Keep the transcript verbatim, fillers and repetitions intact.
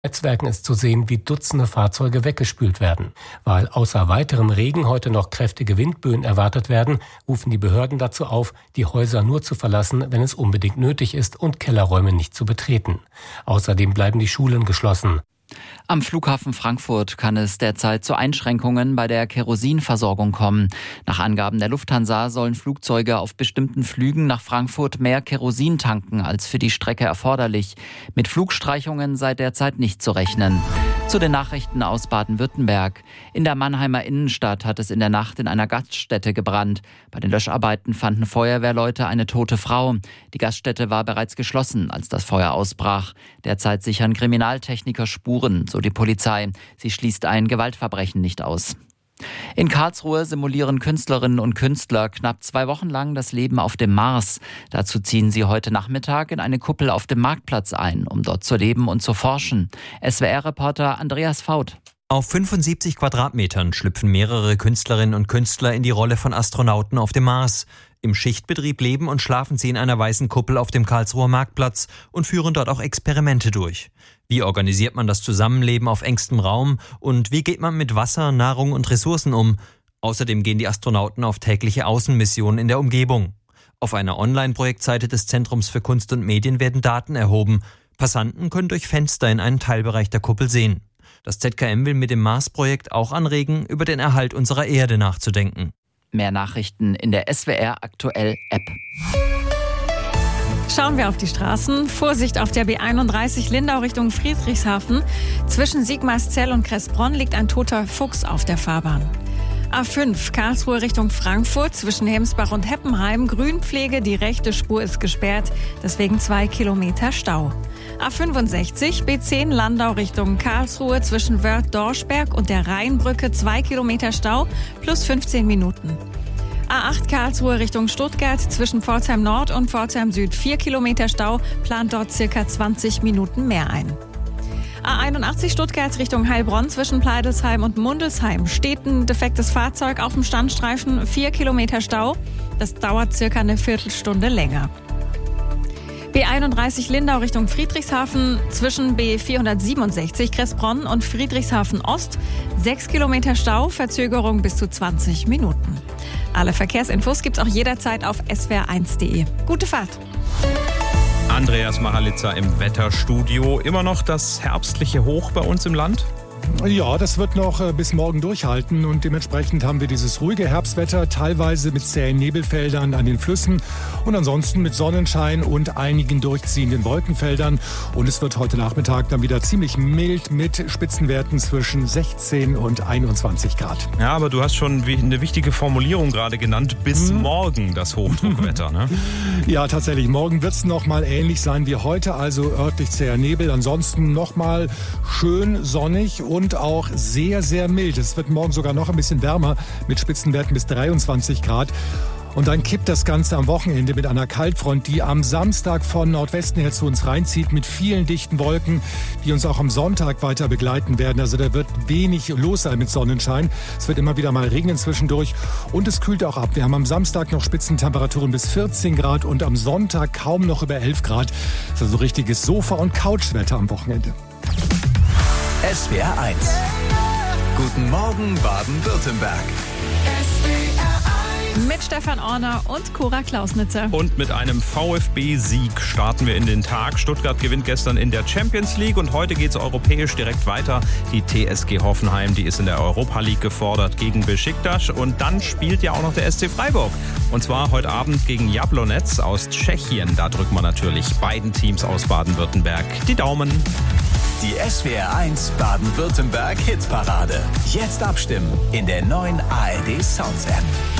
Netzwerken ist zu sehen, wie Dutzende Fahrzeuge weggespült werden. Weil außer weiterem Regen heute noch kräftige Windböen erwartet werden, rufen die Behörden dazu auf, die Häuser nur zu verlassen, wenn es unbedingt nötig ist und Kellerräume nicht zu betreten. Außerdem bleiben die Schulen geschlossen. Am Flughafen Frankfurt kann es derzeit zu Einschränkungen bei der Kerosinversorgung kommen. Nach Angaben der Lufthansa sollen Flugzeuge auf bestimmten Flügen nach Frankfurt mehr Kerosin tanken als für die Strecke erforderlich. Mit Flugstreichungen sei derzeit nicht zu rechnen. Zu den Nachrichten aus Baden-Württemberg. In der Mannheimer Innenstadt hat es in der Nacht in einer Gaststätte gebrannt. Bei den Löscharbeiten fanden Feuerwehrleute eine tote Frau. Die Gaststätte war bereits geschlossen, als das Feuer ausbrach. Derzeit sichern Kriminaltechniker Spuren, so die Polizei. Sie schließt ein Gewaltverbrechen nicht aus. In Karlsruhe simulieren Künstlerinnen und Künstler knapp zwei Wochen lang das Leben auf dem Mars. Dazu ziehen sie heute Nachmittag in eine Kuppel auf dem Marktplatz ein, um dort zu leben und zu forschen. S W R-Reporter Andreas Faut. Auf fünfundsiebzig Quadratmetern schlüpfen mehrere Künstlerinnen und Künstler in die Rolle von Astronauten auf dem Mars. Im Schichtbetrieb leben und schlafen sie in einer weißen Kuppel auf dem Karlsruher Marktplatz und führen dort auch Experimente durch. Wie organisiert man das Zusammenleben auf engstem Raum und wie geht man mit Wasser, Nahrung und Ressourcen um? Außerdem gehen die Astronauten auf tägliche Außenmissionen in der Umgebung. Auf einer Online-Projektseite des Zentrums für Kunst und Medien werden Daten erhoben. Passanten können durch Fenster in einen Teilbereich der Kuppel sehen. Das Z K M will mit dem Mars-Projekt auch anregen, über den Erhalt unserer Erde nachzudenken. Mehr Nachrichten in der S W R Aktuell App. Schauen wir auf die Straßen. Vorsicht auf der B einunddreißig Lindau Richtung Friedrichshafen. Zwischen Sigmarszell und Kressbronn liegt ein toter Fuchs auf der Fahrbahn. A fünf Karlsruhe Richtung Frankfurt zwischen Hemsbach und Heppenheim. Grünpflege, die rechte Spur ist gesperrt, deswegen zwei Kilometer Stau. A fünfundsechzig B zehn Landau Richtung Karlsruhe zwischen Wörth-Dorschberg und der Rheinbrücke zwei Kilometer Stau plus fünfzehn Minuten. A acht Karlsruhe Richtung Stuttgart zwischen Pforzheim Nord und Pforzheim Süd vier Kilometer Stau, plant dort circa zwanzig Minuten mehr ein. A einundachtzig Stuttgart Richtung Heilbronn zwischen Pleidelsheim und Mundelsheim steht ein defektes Fahrzeug auf dem Standstreifen, vier Kilometer Stau. Das dauert circa eine Viertelstunde länger. B einunddreißig Lindau Richtung Friedrichshafen zwischen B vierhundertsiebenundsechzig Kressbronn und Friedrichshafen Ost sechs Kilometer Stau, Verzögerung bis zu zwanzig Minuten. Alle Verkehrsinfos gibt's auch jederzeit auf S W R eins punkt de. Gute Fahrt! Andreas Machalitzer im Wetterstudio. Immer noch das herbstliche Hoch bei uns im Land? Ja, das wird noch bis morgen durchhalten und dementsprechend haben wir dieses ruhige Herbstwetter, teilweise mit zähen Nebelfeldern an den Flüssen und ansonsten mit Sonnenschein und einigen durchziehenden Wolkenfeldern. Und es wird heute Nachmittag dann wieder ziemlich mild mit Spitzenwerten zwischen sechzehn und einundzwanzig Grad. Ja, aber du hast schon eine wichtige Formulierung gerade genannt, bis hm. morgen das Hochdruckwetter, ne? Ja, tatsächlich. Morgen wird es noch mal ähnlich sein wie heute, also örtlich zäher Nebel. Ansonsten noch mal schön sonnig und auch sehr, sehr mild. Es wird morgen sogar noch ein bisschen wärmer mit Spitzenwerten bis dreiundzwanzig Grad. Und dann kippt das Ganze am Wochenende mit einer Kaltfront, die am Samstag von Nordwesten her zu uns reinzieht, mit vielen dichten Wolken, die uns auch am Sonntag weiter begleiten werden. Also da wird wenig los sein mit Sonnenschein. Es wird immer wieder mal regnen zwischendurch und es kühlt auch ab. Wir haben am Samstag noch Spitzentemperaturen bis vierzehn Grad und am Sonntag kaum noch über elf Grad. Das ist also richtiges Sofa- und Couchwetter am Wochenende. S W R eins. Guten Morgen Baden-Württemberg. Mit Stefan Orner und Cora Klausnitzer. Und mit einem VfB-Sieg starten wir in den Tag. Stuttgart gewinnt gestern in der Champions League und heute geht es europäisch direkt weiter. Die T S G Hoffenheim, die ist in der Europa League gefordert gegen Besiktas. Und dann spielt ja auch noch der S C Freiburg. Und zwar heute Abend gegen Jablonec aus Tschechien. Da drücken wir natürlich beiden Teams aus Baden-Württemberg die Daumen. Die S W R eins Baden-Württemberg Hitparade. Jetzt abstimmen in der neuen A R D Sounds App.